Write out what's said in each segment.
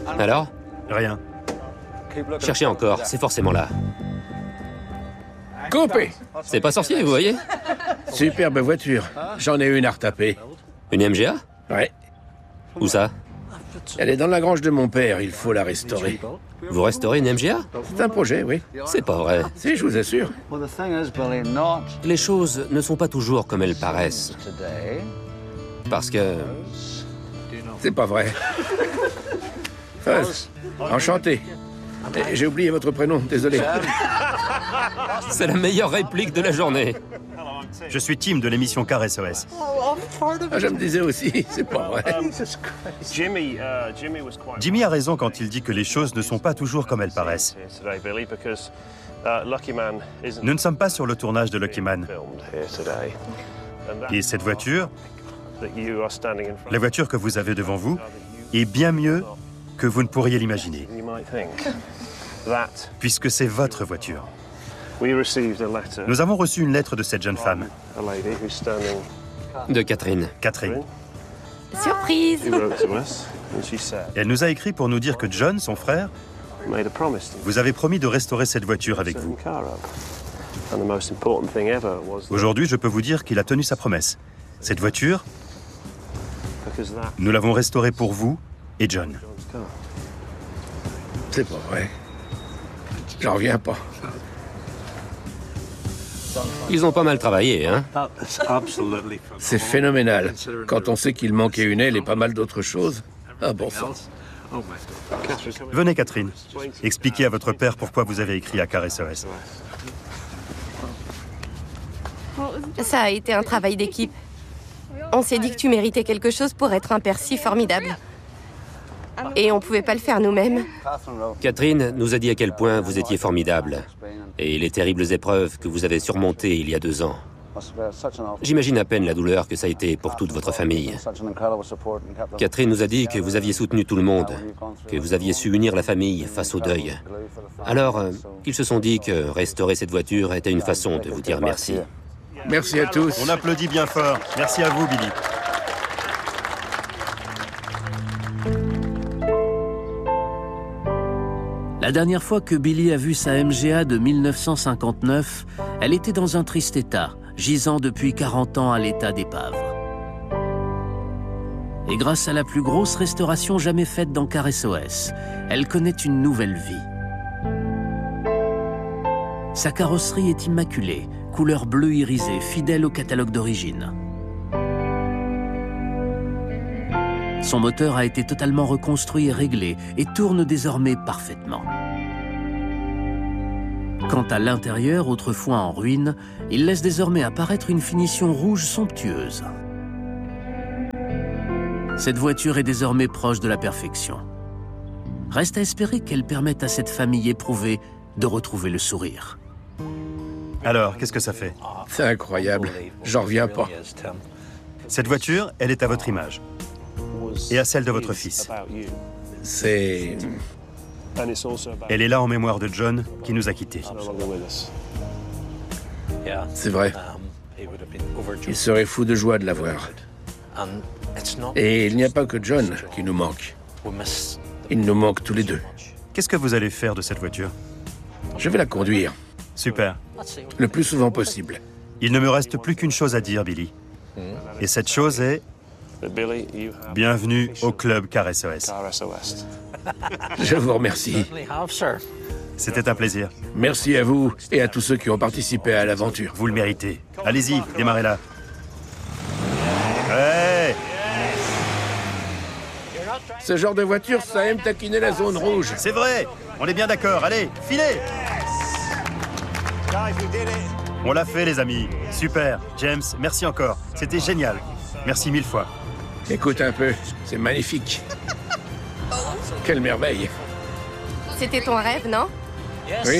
Alors? Rien. Cherchez encore, c'est forcément là. Coupé! C'est pas sorcier, vous voyez? Superbe voiture. J'en ai une à retaper. Une MGA? Ouais. Où ça? Elle est dans la grange de mon père, il faut la restaurer. Vous restaurez une MGA? C'est un projet, oui. C'est pas vrai. Si, je vous assure. Les choses ne sont pas toujours comme elles paraissent. Parce que... C'est pas vrai. Fuzz, enchanté. Et j'ai oublié votre prénom, désolé. c'est la meilleure réplique de la journée. Je suis Tim de l'émission Car SOS. Ah, je me disais aussi, c'est pas vrai. Jimmy a raison quand il dit que les choses ne sont pas toujours comme elles paraissent. Nous ne sommes pas sur le tournage de Lucky Man. Et cette voiture, la voiture que vous avez devant vous, est bien mieux que vous ne pourriez l'imaginer. Puisque c'est votre voiture. Nous avons reçu une lettre de cette jeune femme, De Catherine. Catherine. Surprise! Elle nous a écrit pour nous dire que John, son frère, vous avez promis de restaurer cette voiture avec vous. Aujourd'hui, je peux vous dire qu'il a tenu sa promesse. Cette voiture, nous l'avons restaurée pour vous et John. C'est pas vrai. J'en reviens pas. Ils ont pas mal travaillé, hein? C'est phénoménal. Quand on sait qu'il manquait une aile et pas mal d'autres choses. Ah bon sang. Venez, Catherine. Expliquez à votre père pourquoi vous avez écrit à Car SOS. Ça a été un travail d'équipe. On s'est dit que tu méritais quelque chose pour être un père si formidable. Et on pouvait pas le faire nous-mêmes. Catherine nous a dit à quel point vous étiez formidable. Et les terribles épreuves que vous avez surmontées il y a 2 ans. J'imagine à peine la douleur que ça a été pour toute votre famille. Catherine nous a dit que vous aviez soutenu tout le monde, que vous aviez su unir la famille face au deuil. Alors, ils se sont dit que restaurer cette voiture était une façon de vous dire merci. Merci à tous. On applaudit bien fort. Merci à vous, Billy. La dernière fois que Billy a vu sa MGA de 1959, elle était dans un triste état, gisant depuis 40 ans à l'état d'épave. Et grâce à la plus grosse restauration jamais faite dans Car SOS, elle connaît une nouvelle vie. Sa carrosserie est immaculée, couleur bleu irisé, fidèle au catalogue d'origine. Son moteur a été totalement reconstruit et réglé et tourne désormais parfaitement. Quant à l'intérieur, autrefois en ruine, il laisse désormais apparaître une finition rouge somptueuse. Cette voiture est désormais proche de la perfection. Reste à espérer qu'elle permette à cette famille éprouvée de retrouver le sourire. Alors, qu'est-ce que ça fait? C'est incroyable. J'en reviens pas. Cette voiture, elle est à votre image. Et à celle de votre fils. C'est... Elle est là en mémoire de John, qui nous a quittés. C'est vrai. Il serait fou de joie de la voir. Et il n'y a pas que John qui nous manque. Il nous manque tous les deux. Qu'est-ce que vous allez faire de cette voiture? Je vais la conduire, Super. le plus souvent possible. Il ne me reste plus qu'une chose à dire, Billy. Et cette chose est... Bienvenue au club Car SOS. Je vous remercie. C'était un plaisir. Merci à vous et à tous ceux qui ont participé à l'aventure. Vous le méritez. Allez-y, démarrez-la. Ouais. Ce genre de voiture, ça aime taquiner la zone rouge. C'est vrai. On est bien d'accord. Allez, filez. On l'a fait, les amis. Super. James, merci encore. C'était génial. Merci 1000 fois. Écoute un peu, c'est magnifique. Quelle merveille. C'était ton rêve, non? Oui.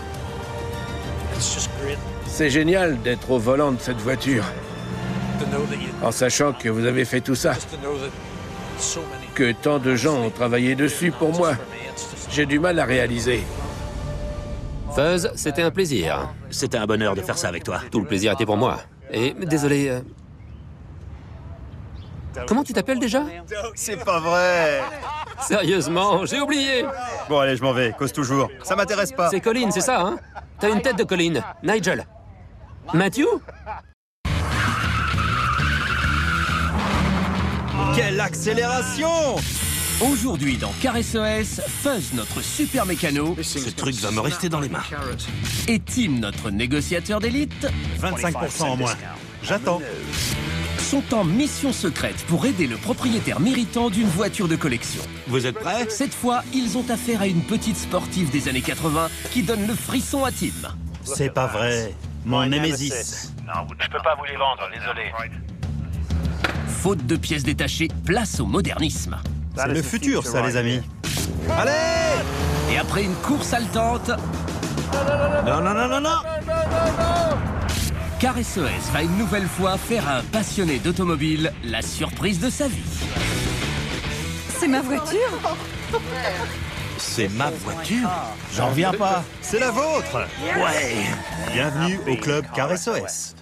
C'est génial d'être au volant de cette voiture. En sachant que vous avez fait tout ça. Que tant de gens ont travaillé dessus pour moi. J'ai du mal à réaliser. Fuzz, c'était un plaisir. C'était un bonheur de faire ça avec toi. Tout le plaisir était pour moi. Et désolé, Comment tu t'appelles déjà? C'est pas vrai. Sérieusement, j'ai oublié. Bon, allez, je m'en vais. Cause toujours. Ça m'intéresse pas. C'est Colin, c'est ça, hein? T'as une tête de Colin. Nigel. Matthew? Quelle accélération! Aujourd'hui dans CarSOS, Fuzz, notre super mécano, Ce truc va me rester dans les mains. et Tim, notre négociateur d'élite, 25% en moins. J'attends. sont en mission secrète pour aider le propriétaire méritant d'une voiture de collection. Vous êtes prêts? Cette fois, ils ont affaire à une petite sportive des années 80 qui donne le frisson à Tim. C'est pas vrai. Mon Némésis. Non, je peux pas vous les vendre, désolé. Faute de pièces détachées, place au modernisme. C'est le futur, ça, les amis. Allez! Et après une course haletante, Non, non, non, non, non! CarSOS va une nouvelle fois faire à un passionné d'automobile la surprise de sa vie. C'est ma voiture? C'est ma voiture? J'en reviens pas. C'est la vôtre. Ouais! Bienvenue au club CarSOS.